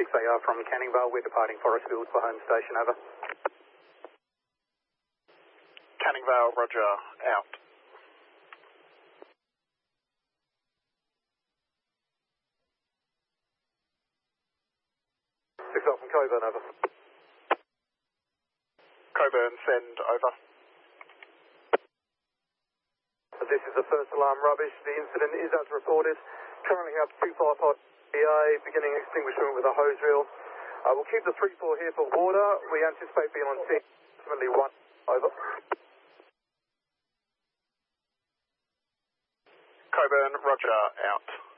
6AR from Canning Vale, we're departing Forest Fields for home station, over. Canning Vale, roger, out. 6 from Coburn, over. Coburn, send, over. This is the first alarm, rubbish. The incident is as reported. Currently have 255 PA, beginning extinguishment with a hose reel. We'll keep the 3-4 here for water. We anticipate being on scene approximately 1, over. Coburn, roger, out.